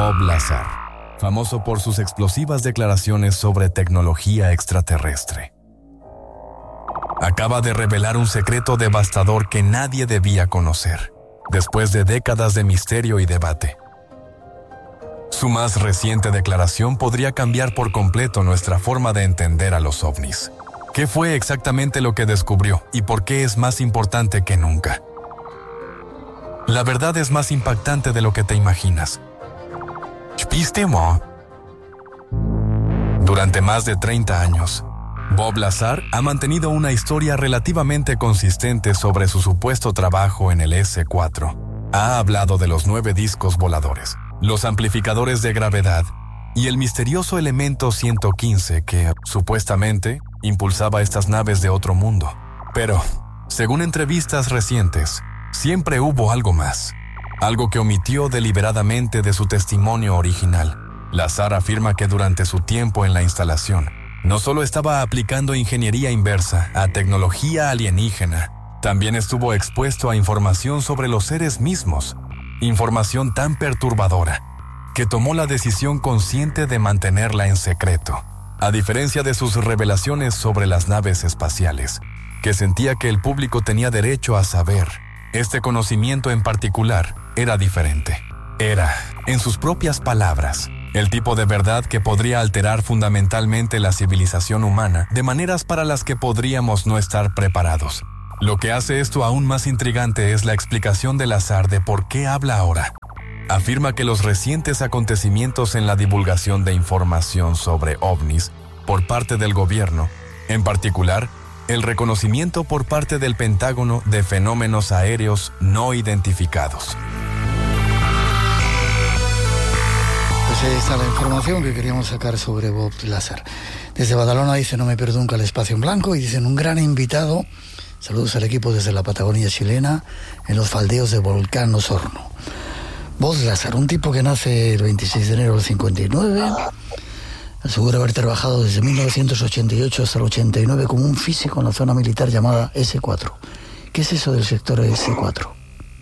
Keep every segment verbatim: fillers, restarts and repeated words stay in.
Bob Lazar, famoso por sus explosivas declaraciones sobre tecnología extraterrestre. Acaba de revelar un secreto devastador que nadie debía conocer, después de décadas de misterio y debate. Su más reciente declaración podría cambiar por completo nuestra forma de entender a los ovnis. ¿Qué fue exactamente lo que descubrió y por qué es más importante que nunca? La verdad es más impactante de lo que te imaginas. Durante más de treinta años, Bob Lazar ha mantenido una historia relativamente consistente sobre su supuesto trabajo en el ese cuatro. Ha hablado de los nueve discos voladores, los amplificadores de gravedad y el misterioso elemento ciento quince que, supuestamente, impulsaba estas naves de otro mundo. Pero, según entrevistas recientes, siempre hubo algo más, algo que omitió deliberadamente de su testimonio original. Lazar afirma que durante su tiempo en la instalación, no solo estaba aplicando ingeniería inversa a tecnología alienígena, también estuvo expuesto a información sobre los seres mismos, información tan perturbadora, que tomó la decisión consciente de mantenerla en secreto, a diferencia de sus revelaciones sobre las naves espaciales, que sentía que el público tenía derecho a saber. Este conocimiento en particular era diferente. Era, en sus propias palabras, el tipo de verdad que podría alterar fundamentalmente la civilización humana de maneras para las que podríamos no estar preparados. Lo que hace esto aún más intrigante es la explicación de Lazar de por qué habla ahora. Afirma que los recientes acontecimientos en la divulgación de información sobre ovnis por parte del gobierno, en particular, el reconocimiento por parte del Pentágono de fenómenos aéreos no identificados. Pues ahí está la información que queríamos sacar sobre Bob Lazar. Desde Badalona dice: no me pierdo nunca el espacio en blanco, y dicen: un gran invitado. Saludos al equipo desde la Patagonia chilena, en los faldeos de Volcán Osorno. Bob Lazar, un tipo que nace el veintiséis de enero del cincuenta y nueve, asegura haber trabajado desde mil novecientos ochenta y ocho hasta el ochenta y nueve como un físico en la zona militar llamada ese cuatro. ¿Qué es eso del sector ese cuatro?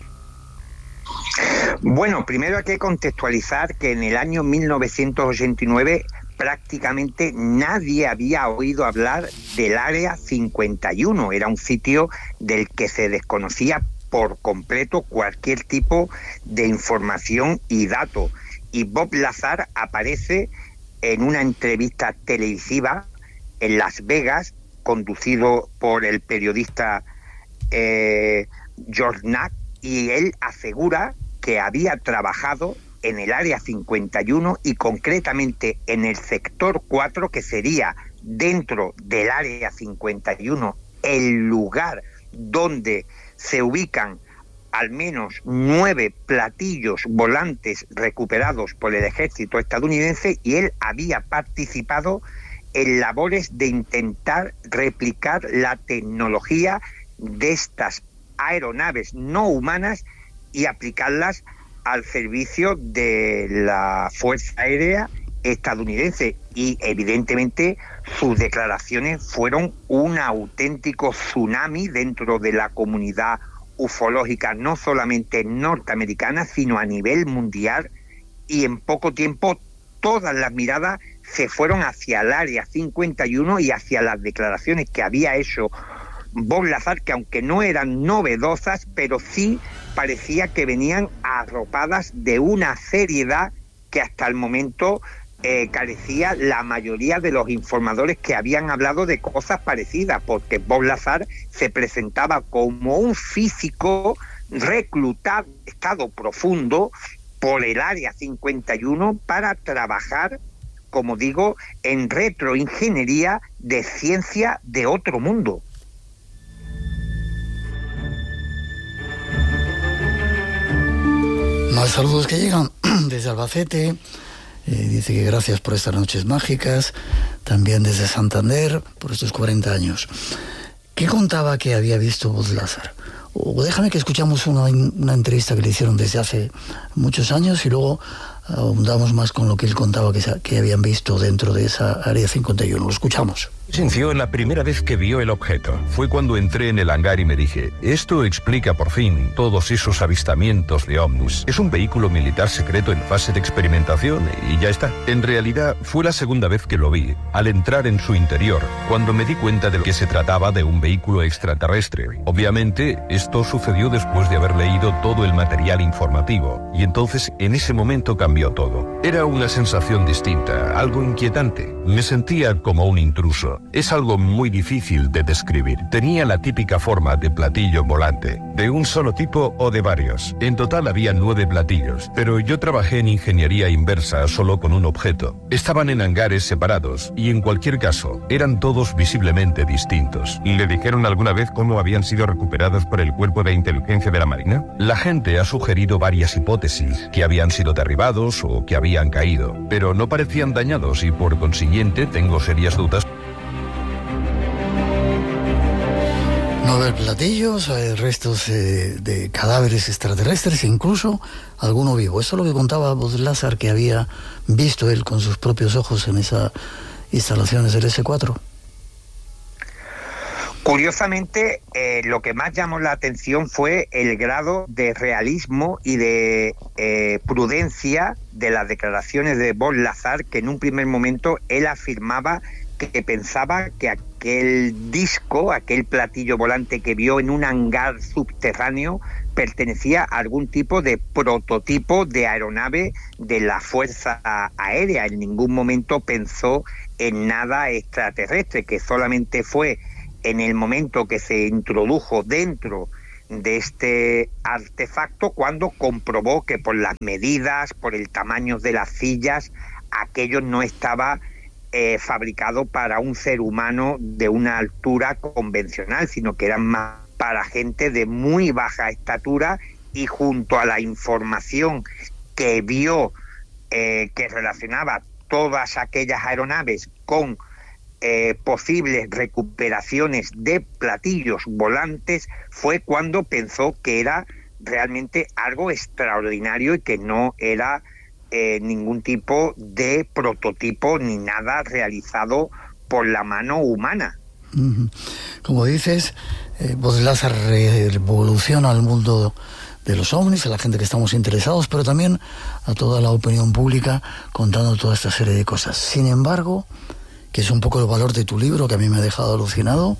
Bueno, primero hay que contextualizar que en el año mil novecientos ochenta y nueve prácticamente nadie había oído hablar del Área cincuenta y uno. Era un sitio del que se desconocía por completo cualquier tipo de información y dato. Y Bob Lazar aparece en una entrevista televisiva en Las Vegas, conducido por el periodista eh, George Knapp, y él asegura que había trabajado en el Área cincuenta y uno y concretamente en el sector cuatro, que sería dentro del Área cincuenta y uno el lugar donde se ubican al menos nueve platillos volantes recuperados por el ejército estadounidense, y él había participado en labores de intentar replicar la tecnología de estas aeronaves no humanas y aplicarlas al servicio de la Fuerza Aérea estadounidense. Y evidentemente sus declaraciones fueron un auténtico tsunami dentro de la comunidad ufológica, no solamente norteamericana, sino a nivel mundial, y en poco tiempo todas las miradas se fueron hacia el Área cincuenta y uno y hacia las declaraciones que había hecho Bob Lazar, que aunque no eran novedosas, pero sí parecía que venían arropadas de una seriedad que hasta el momento eh, carecía la mayoría de los informadores que habían hablado de cosas parecidas, porque Bob Lazar se presentaba como un físico reclutado en estado profundo por el Área cincuenta y uno para trabajar, como digo, en retroingeniería de ciencia de otro mundo. Más saludos que llegan desde Albacete. Eh, dice que gracias por estas noches mágicas. También desde Santander, por estos cuarenta años. ¿Qué contaba que había visto Bob Lazar? O déjame que escuchamos una, una entrevista que le hicieron desde hace muchos años y luego ahondamos más con lo que él contaba que, que habían visto dentro de esa Área cincuenta y uno. Lo escuchamos. Sintió la primera vez que vio el objeto. Fue cuando entré en el hangar y me dije, esto explica por fin todos esos avistamientos de ovnis. Es un vehículo militar secreto en fase de experimentación y ya está. En realidad, fue la segunda vez que lo vi, al entrar en su interior, cuando me di cuenta de que se trataba de un vehículo extraterrestre. Obviamente, esto sucedió después de haber leído todo el material informativo, y entonces, en ese momento cambió todo. Era una sensación distinta, algo inquietante. Me sentía como un intruso. Es algo muy difícil de describir. Tenía la típica forma de platillo volante, de un solo tipo o de varios. En total había nueve platillos, pero yo trabajé en ingeniería inversa solo con un objeto. Estaban en hangares separados y en cualquier caso eran todos visiblemente distintos. ¿Le dijeron alguna vez cómo habían sido recuperados por el cuerpo de inteligencia de la Marina? La gente ha sugerido varias hipótesis, que habían sido derribados o que habían caído, pero no parecían dañados y por consiguiente tengo serias dudas. Nueve platillos, hay restos eh, de cadáveres extraterrestres, incluso alguno vivo. Eso es lo que contaba Bodlazar, que había visto él con sus propios ojos en esas instalaciones del ese cuatro. Curiosamente, eh, lo que más llamó la atención fue el grado de realismo y de eh, prudencia de las declaraciones de Bodlazar, que en un primer momento él afirmaba que pensaba que aquel disco, aquel platillo volante que vio en un hangar subterráneo, pertenecía a algún tipo de prototipo de aeronave de la Fuerza Aérea. En ningún momento pensó en nada extraterrestre, que solamente fue en el momento que se introdujo dentro de este artefacto cuando comprobó que por las medidas, por el tamaño de las sillas, aquello no estaba Eh, fabricado para un ser humano de una altura convencional, sino que eran más para gente de muy baja estatura, y junto a la información que vio eh, que relacionaba todas aquellas aeronaves con eh, posibles recuperaciones de platillos volantes, fue cuando pensó que era realmente algo extraordinario y que no era Eh, ningún tipo de prototipo ni nada realizado por la mano humana. Uh-huh. Como dices, eh, Bodlazar revoluciona el mundo de los ovnis, a la gente que estamos interesados, pero también a toda la opinión pública, contando toda esta serie de cosas. Sin embargo, que es un poco el valor de tu libro, que a mí me ha dejado alucinado,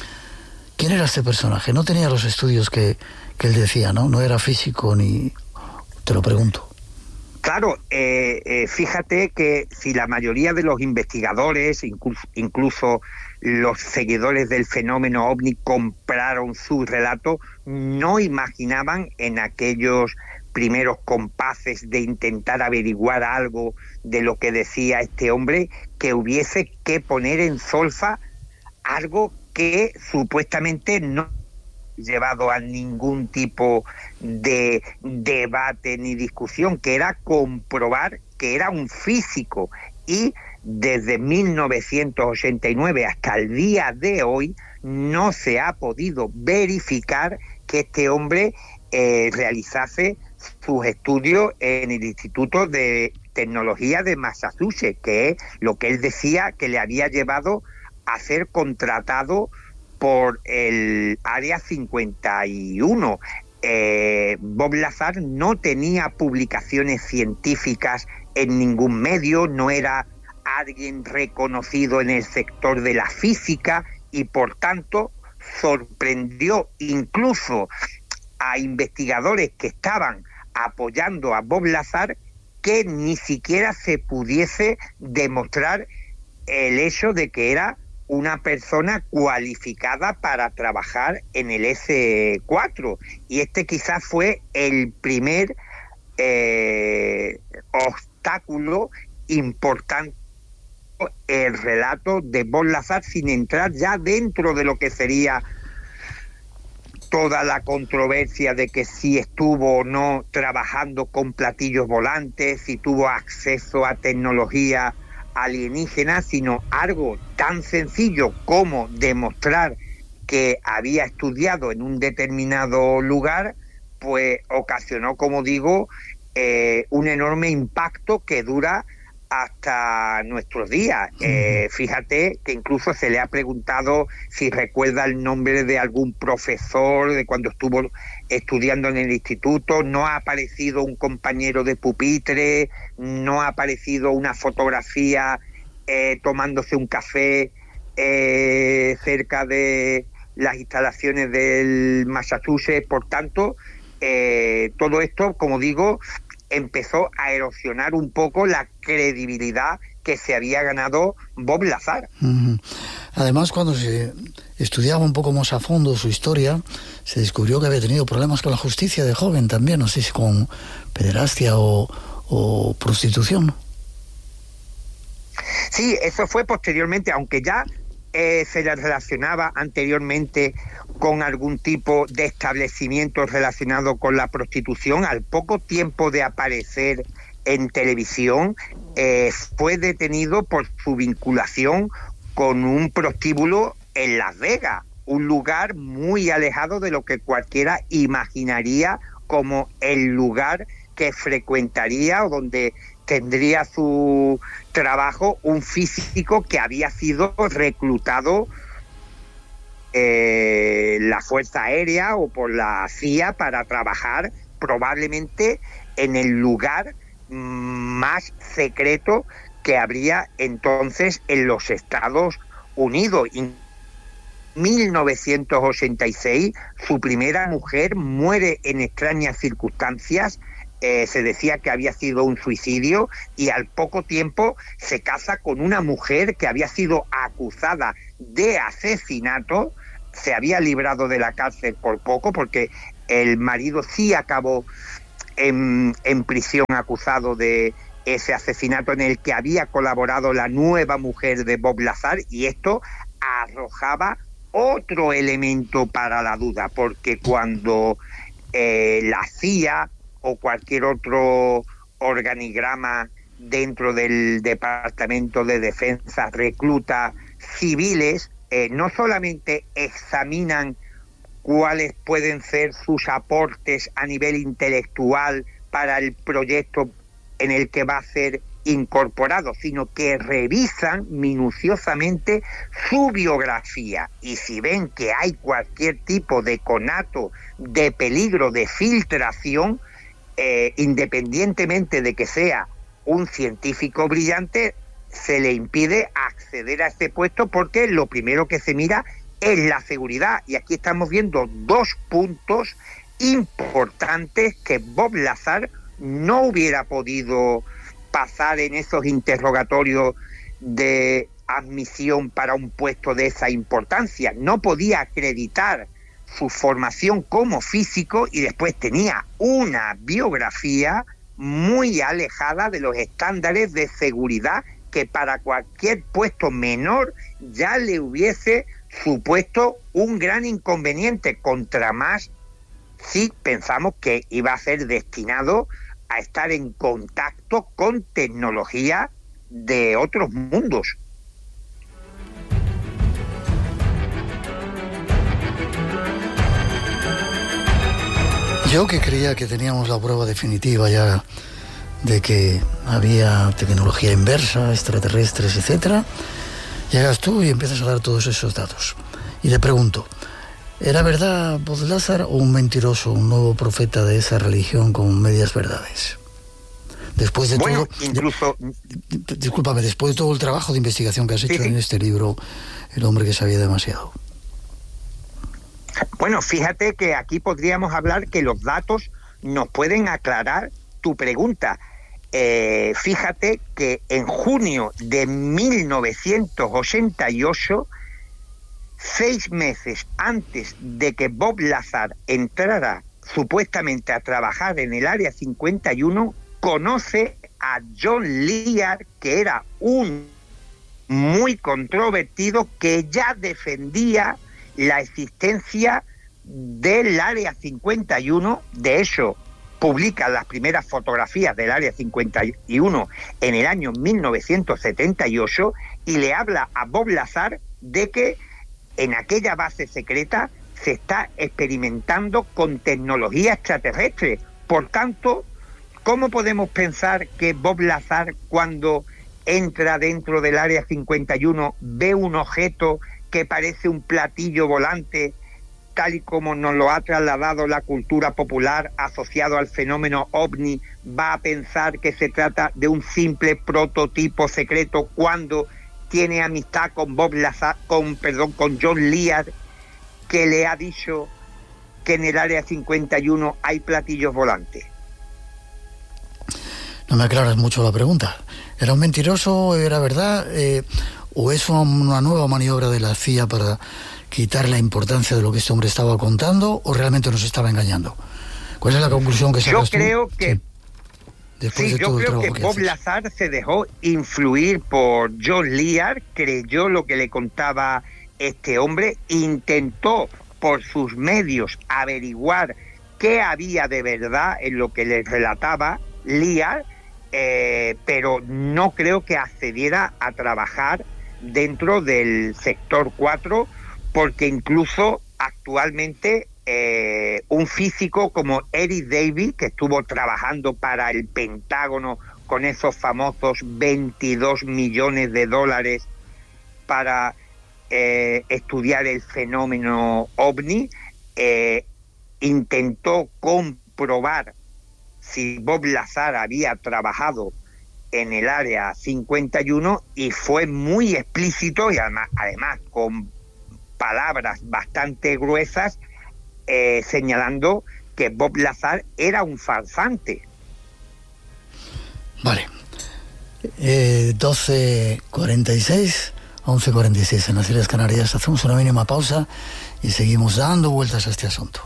¿quién era este personaje? No tenía los estudios que, que él decía, ¿no? No era físico ni... Te lo pregunto. Claro, eh, eh, fíjate que si la mayoría de los investigadores, incluso, incluso los seguidores del fenómeno ovni, compraron su relato, no imaginaban en aquellos primeros compases de intentar averiguar algo de lo que decía este hombre, que hubiese que poner en solfa algo que supuestamente no llevado a ningún tipo de debate ni discusión, que era comprobar que era un físico. Y desde mil novecientos ochenta y nueve hasta el día de hoy no se ha podido verificar que este hombre eh, realizase sus estudios en el Instituto de Tecnología de Massachusetts, que es lo que él decía que le había llevado a ser contratado por el Área cincuenta y uno. Eh, Bodlazar no tenía publicaciones científicas en ningún medio, no era alguien reconocido en el sector de la física, y por tanto sorprendió incluso a investigadores que estaban apoyando a Bodlazar que ni siquiera se pudiese demostrar el hecho de que era una persona cualificada para trabajar en el ese cuatro. Y este quizás fue el primer eh, obstáculo importante, el relato de Bodlazar, sin entrar ya dentro de lo que sería toda la controversia de que si estuvo o no trabajando con platillos volantes, si tuvo acceso a tecnología alienígena, sino algo tan sencillo como demostrar que había estudiado en un determinado lugar, pues ocasionó, como digo, eh, un enorme impacto que dura hasta nuestros días. Eh, fíjate que incluso se le ha preguntado si recuerda el nombre de algún profesor de cuando estuvo estudiando en el instituto. No ha aparecido un compañero de pupitre, no ha aparecido una fotografía eh, tomándose un café eh, cerca de las instalaciones del Massachusetts. Por tanto, eh, todo esto, como digo, empezó a erosionar un poco la credibilidad que se había ganado Bob Lazar. Uh-huh. Además, cuando se estudiaba un poco más a fondo su historia, se descubrió que había tenido problemas con la justicia de joven también, no sé si con pederastia o, o prostitución. Sí, eso fue posteriormente, aunque ya eh, se le relacionaba anteriormente con algún tipo de establecimiento relacionado con la prostitución. Al poco tiempo de aparecer en televisión, eh, fue detenido por su vinculación con un prostíbulo en Las Vegas, un lugar muy alejado de lo que cualquiera imaginaría como el lugar que frecuentaría o donde tendría su trabajo un físico que había sido reclutado eh, la Fuerza Aérea o por la C I A para trabajar probablemente en el lugar más secreto que habría entonces en los Estados Unidos. En mil novecientos ochenta y seis, su primera mujer muere en extrañas circunstancias. Eh, se decía que había sido un suicidio, y al poco tiempo se casa con una mujer que había sido acusada de asesinato. Se había librado de la cárcel por poco, porque el marido sí acabó en, en prisión acusado de ese asesinato en el que había colaborado la nueva mujer de Bob Lazar, y esto arrojaba otro elemento para la duda, porque cuando eh, la C I A o cualquier otro organigrama dentro del Departamento de Defensa recluta civiles, eh, no solamente examinan cuáles pueden ser sus aportes a nivel intelectual para el proyecto en el que va a ser incorporado, sino que revisan minuciosamente su biografía, y si ven que hay cualquier tipo de conato de peligro de filtración, eh, independientemente de que sea un científico brillante, se le impide acceder a este puesto, porque lo primero que se mira es la seguridad. Y aquí estamos viendo dos puntos importantes que Bob Lazar no hubiera podido pasar en esos interrogatorios de admisión para un puesto de esa importancia. No podía acreditar su formación como físico, y después tenía una biografía muy alejada de los estándares de seguridad que para cualquier puesto menor ya le hubiese supuesto un gran inconveniente, contra más si pensamos que iba a ser destinado a estar en contacto con tecnología de otros mundos. Yo, que creía que teníamos la prueba definitiva ya de que había tecnología inversa, extraterrestres, etcétera, llegas tú y empiezas a dar todos esos datos. Y te pregunto, ¿era verdad Bob Lazar o un mentiroso, un nuevo profeta de esa religión con medias verdades? Después de bueno, todo, incluso... de, discúlpame, después de todo el trabajo de investigación que has hecho sí, sí. en este libro, El hombre que sabía demasiado. Bueno, fíjate que aquí podríamos hablar que los datos nos pueden aclarar tu pregunta. Eh, fíjate que en junio de mil novecientos ochenta y ocho, seis meses antes de que Bob Lazar entrara supuestamente a trabajar en el Área cincuenta y uno, conoce a John Lear, que era un muy controvertido, que ya defendía la existencia del Área cincuenta y uno. De hecho, publica las primeras fotografías del Área cincuenta y uno en el año mil novecientos setenta y ocho, y le habla a Bob Lazar de que en aquella base secreta se está experimentando con tecnología extraterrestre. Por tanto, ¿Cómo podemos pensar que Bob Lazar, cuando entra dentro del área cincuenta y uno, ve un objeto que parece un platillo volante, tal y como nos lo ha trasladado la cultura popular asociado al fenómeno ovni, va a pensar que se trata de un simple prototipo secreto cuando tiene amistad con Bob Lazar, con, perdón, con John Lear, que le ha dicho que en el área cincuenta y uno hay platillos volantes? No me aclaras mucho la pregunta. ¿Era un mentiroso? ¿Era verdad? Eh, ¿O es una nueva maniobra de la C I A para quitar la importancia de lo que este hombre estaba contando, o realmente nos estaba engañando? ¿Cuál es la conclusión que sacas tú? Yo creo que... Sí. Después sí, de yo todo creo el que, que Bob haces. Lazar se dejó influir por John Lear, creyó lo que le contaba este hombre, intentó por sus medios averiguar qué había de verdad en lo que le relataba Lear, eh, pero no creo que accediera a trabajar dentro del sector cuatro, porque incluso actualmente eh, un físico como Eric Davis, que estuvo trabajando para el Pentágono con esos famosos veintidós millones de dólares para eh, estudiar el fenómeno ovni, eh, intentó comprobar si Bob Lazar había trabajado en el área cincuenta y uno y fue muy explícito y además, además con palabras bastante gruesas, eh, señalando que Bob Lazar era un farsante. Vale. Eh, doce cuarenta y seis, once cuarenta y seis en las Islas Canarias. Hacemos una mínima pausa y seguimos dando vueltas a este asunto.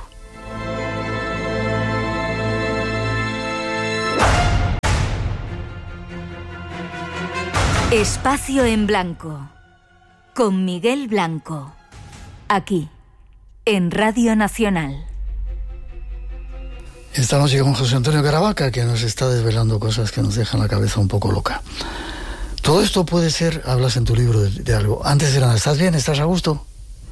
Espacio en Blanco, con Miguel Blanco, aquí, en Radio Nacional. Esta noche con José Antonio Caravaca, que nos está desvelando cosas que nos dejan la cabeza un poco loca. Todo esto puede ser, hablas en tu libro de, de algo. Antes de nada, ¿estás bien? ¿Estás a gusto?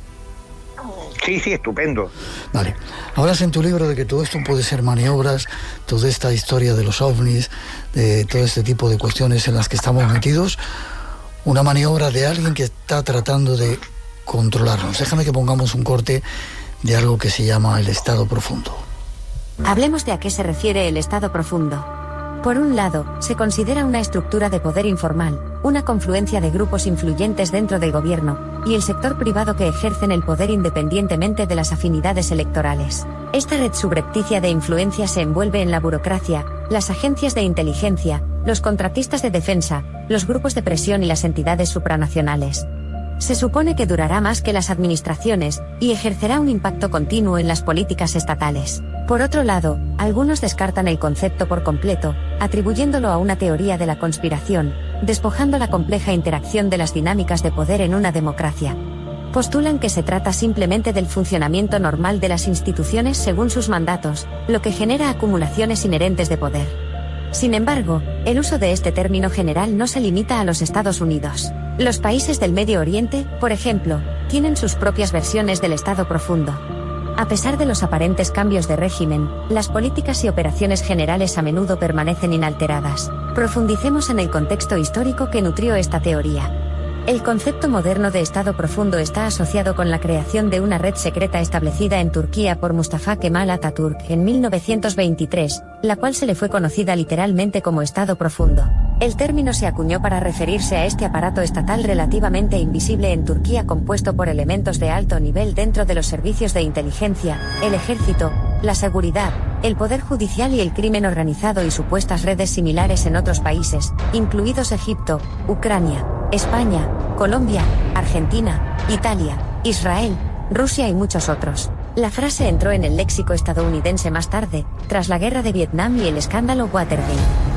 Sí, sí, estupendo. Vale. Hablas en tu libro de que todo esto puede ser maniobras, toda esta historia de los ovnis, de todo este tipo de cuestiones en las que estamos metidos, una maniobra de alguien que está tratando de controlarnos. Déjame que pongamos un corte de algo que se llama el estado profundo. Hablemos de a qué se refiere el estado profundo. Por un lado, se considera una estructura de poder informal, una confluencia de grupos influyentes dentro del gobierno y el sector privado que ejercen el poder independientemente de las afinidades electorales. Esta red subrepticia de influencia se envuelve en la burocracia, las agencias de inteligencia, los contratistas de defensa, los grupos de presión y las entidades supranacionales. Se supone que durará más que las administraciones y ejercerá un impacto continuo en las políticas estatales. Por otro lado, algunos descartan el concepto por completo, atribuyéndolo a una teoría de la conspiración, despojando la compleja interacción de las dinámicas de poder en una democracia. Postulan que se trata simplemente del funcionamiento normal de las instituciones según sus mandatos, lo que genera acumulaciones inherentes de poder. Sin embargo, el uso de este término general no se limita a los Estados Unidos. Los países del Medio Oriente, por ejemplo, tienen sus propias versiones del estado profundo. A pesar de los aparentes cambios de régimen, las políticas y operaciones generales a menudo permanecen inalteradas. Profundicemos en el contexto histórico que nutrió esta teoría. El concepto moderno de estado profundo está asociado con la creación de una red secreta establecida en Turquía por Mustafa Kemal Atatürk en mil novecientos veintitrés, la cual se le fue conocida literalmente como estado profundo. El término se acuñó para referirse a este aparato estatal relativamente invisible en Turquía compuesto por elementos de alto nivel dentro de los servicios de inteligencia, el ejército, la seguridad, el poder judicial y el crimen organizado y supuestas redes similares en otros países, incluidos Egipto, Ucrania, España, Colombia, Argentina, Italia, Israel, Rusia y muchos otros. La frase entró en el léxico estadounidense más tarde, tras la guerra de Vietnam y el escándalo Watergate.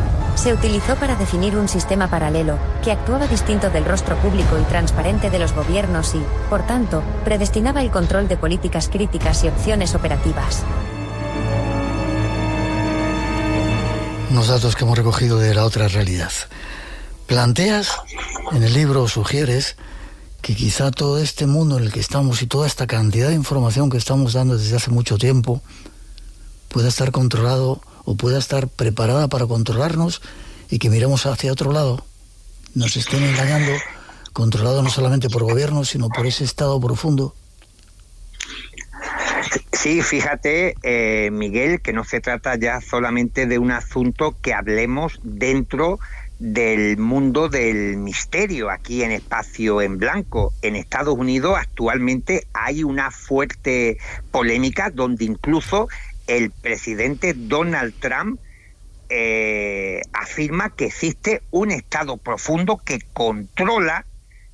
Se utilizó para definir un sistema paralelo, que actuaba distinto del rostro público y transparente de los gobiernos y, por tanto, predestinaba el control de políticas críticas y opciones operativas. Unos datos que hemos recogido de la otra realidad. Planteas en el libro, sugieres que quizá todo este mundo en el que estamos y toda esta cantidad de información que estamos dando desde hace mucho tiempo pueda estar controlado o pueda estar preparada para controlarnos y que miremos hacia otro lado, nos estén engañando, controlado no solamente por gobiernos, sino por ese estado profundo? Sí, fíjate, eh, Miguel, que no se trata ya solamente de un asunto que hablemos dentro del mundo del misterio, aquí en Espacio en Blanco. En Estados Unidos actualmente hay una fuerte polémica donde incluso el presidente Donald Trump eh, afirma que existe un estado profundo que controla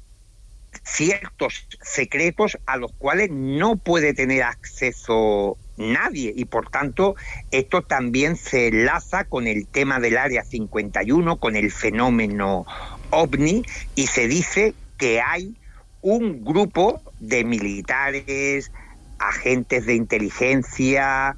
ciertos secretos a los cuales no puede tener acceso nadie, y por tanto esto también se enlaza con el tema del Área cincuenta y uno, con el fenómeno ovni, y se dice que hay un grupo de militares, agentes de inteligencia,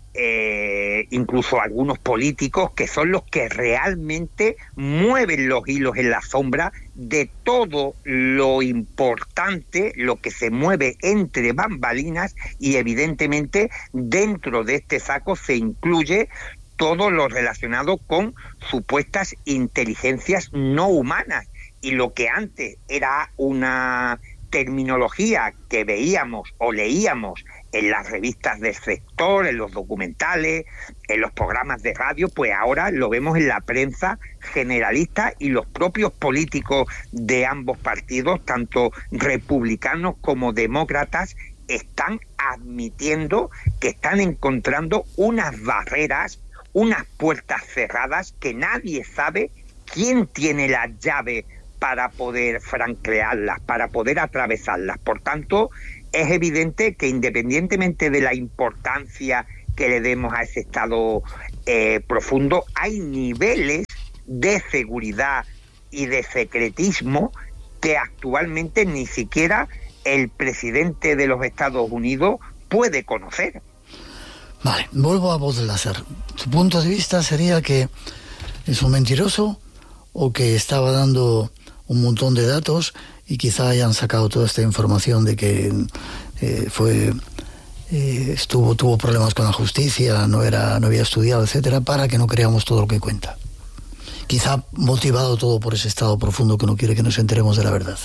eh, incluso algunos políticos, que son los que realmente mueven los hilos en la sombra de todo lo importante, lo que se mueve entre bambalinas, y evidentemente dentro de este saco se incluye todo lo relacionado con supuestas inteligencias no humanas, y lo que antes era una terminología que veíamos o leíamos en las revistas del sector, en los documentales, en los programas de radio, pues ahora lo vemos en la prensa generalista, y los propios políticos de ambos partidos, tanto republicanos como demócratas, están admitiendo que están encontrando unas barreras, unas puertas cerradas que nadie sabe quién tiene la llave para poder franquearlas, para poder atravesarlas. Por tanto, es evidente que independientemente de la importancia que le demos a ese estado eh, profundo, hay niveles de seguridad y de secretismo que actualmente ni siquiera el presidente de los Estados Unidos puede conocer. Vale, vuelvo a Bob Lazar. ¿Tu punto de vista sería que es un mentiroso o que estaba dando un montón de datos y quizá hayan sacado toda esta información de que eh, fue eh, estuvo tuvo problemas con la justicia, no era no había estudiado, etcétera, para que no creamos todo lo que cuenta? Quizá motivado todo por ese estado profundo que no quiere que nos enteremos de la verdad.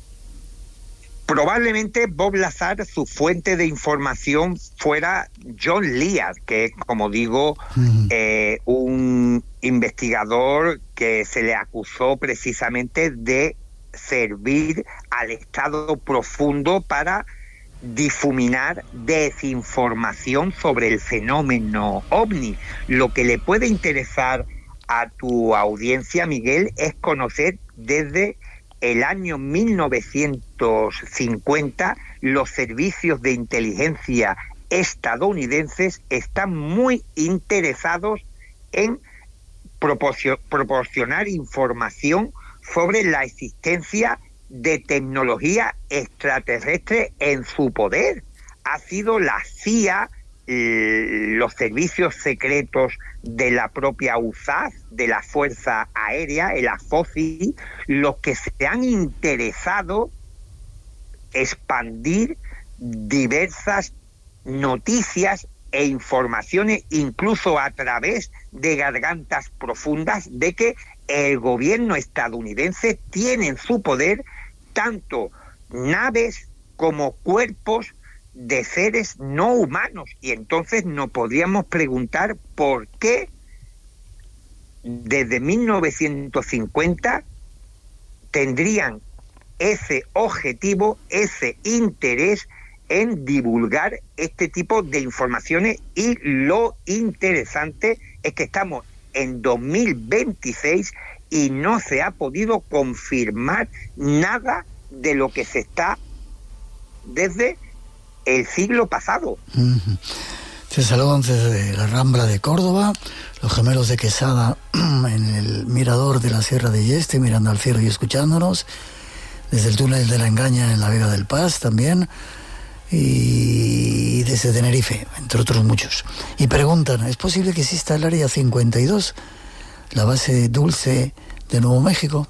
Probablemente Bob Lazar, su fuente de información fuera John Lear, que es, como digo, mm. eh, un investigador que se le acusó precisamente de servir al estado profundo para difuminar desinformación sobre el fenómeno ovni. Lo que le puede interesar a tu audiencia, Miguel, es conocer desde el año mil novecientos cincuenta los servicios de inteligencia estadounidenses están muy interesados en proporcio- proporcionar información sobre la existencia de tecnología extraterrestre en su poder. Ha sido la C I A, los servicios secretos de la propia U S A S, de la Fuerza Aérea, el A F O C I, los que se han interesado expandir diversas noticias e informaciones, incluso a través de gargantas profundas, de que el gobierno estadounidense tiene en su poder tanto naves como cuerpos de seres no humanos. Y entonces nos podríamos preguntar por qué desde mil novecientos cincuenta tendrían ese objetivo, ese interés en divulgar este tipo de informaciones. Y lo interesante es que estamos en dos mil veintiséis y no se ha podido confirmar nada de lo que se está desde el siglo pasado. Uh-huh. Te saludan desde la Rambla de Córdoba, los gemelos de Quesada en el mirador de la Sierra de Yeste, mirando al cielo y escuchándonos, desde el túnel de la Engaña en la Vega del Paz también, y desde Tenerife, entre otros muchos. Y preguntan, ¿es posible que exista el Área cincuenta y dos, la base Dulce de Nuevo México?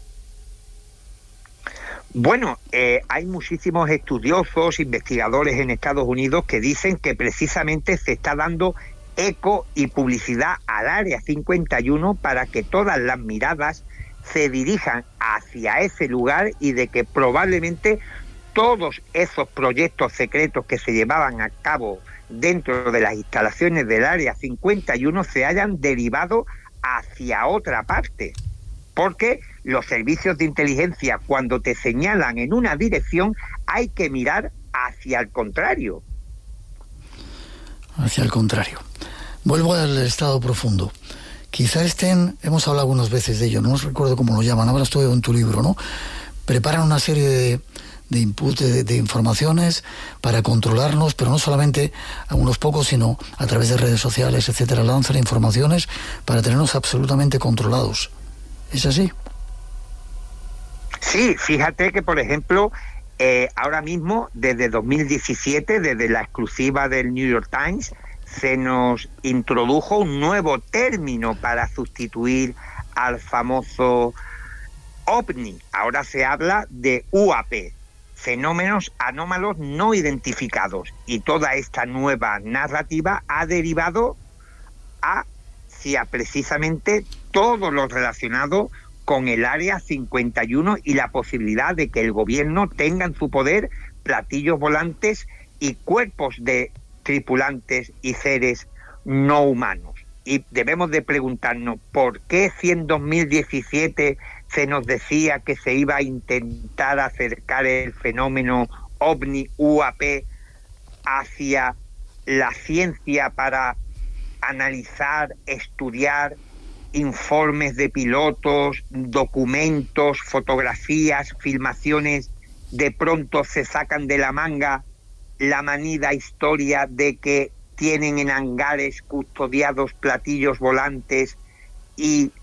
Bueno, eh, hay muchísimos estudiosos, investigadores en Estados Unidos que dicen que precisamente se está dando eco y publicidad al Área cincuenta y uno para que todas las miradas se dirijan hacia ese lugar y de que probablemente todos esos proyectos secretos que se llevaban a cabo dentro de las instalaciones del Área cincuenta y uno se hayan derivado hacia otra parte. Porque los servicios de inteligencia, cuando te señalan en una dirección, hay que mirar hacia el contrario. Hacia el contrario. Vuelvo al estado profundo. Quizá estén, hemos hablado algunas veces de ello, no recuerdo cómo lo llaman, ahora estoy en tu libro, ¿no? Preparan una serie de, de input, de, de informaciones para controlarnos, pero no solamente a unos pocos, sino a través de redes sociales, etcétera. Lanzan informaciones para tenernos absolutamente controlados. ¿Es así? Sí, fíjate que, por ejemplo, eh, ahora mismo, desde dos mil diecisiete, desde la exclusiva del New York Times, se nos introdujo un nuevo término para sustituir al famoso OVNI. Ahora se habla de U A P, fenómenos anómalos no identificados, y toda esta nueva narrativa ha derivado hacia precisamente todo lo relacionado con el Área cincuenta y uno y la posibilidad de que el gobierno tenga en su poder platillos volantes y cuerpos de tripulantes y seres no humanos. Y debemos de preguntarnos por qué si en dos mil diecisiete se nos decía que se iba a intentar acercar el fenómeno OVNI U A P hacia la ciencia para analizar, estudiar informes de pilotos, documentos, fotografías, filmaciones, de pronto se sacan de la manga la manida historia de que tienen en hangares custodiados platillos volantes y